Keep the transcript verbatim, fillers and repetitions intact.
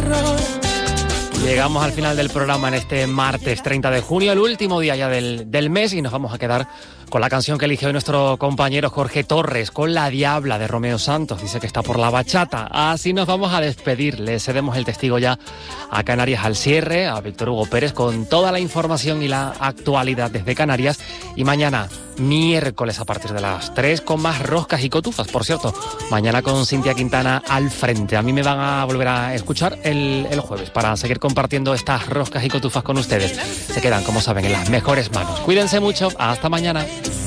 Llegamos al final del programa en este martes treinta de junio, el último día ya del, del mes, y nos vamos a quedar con la canción que eligió hoy nuestro compañero Jorge Torres, con La Diabla de Romeo Santos. Dice que está por la bachata. Así nos vamos a despedir. Le cedemos el testigo ya a Canarias al cierre, a Víctor Hugo Pérez, con toda la información y la actualidad desde Canarias. Y mañana, miércoles, a partir de las tres, con más roscas y cotufas. Por cierto, mañana con Cintia Quintana al frente. A mí me van a volver a escuchar el, el jueves para seguir compartiendo estas roscas y cotufas con ustedes. Se quedan, como saben, en las mejores manos. Cuídense mucho. Hasta mañana.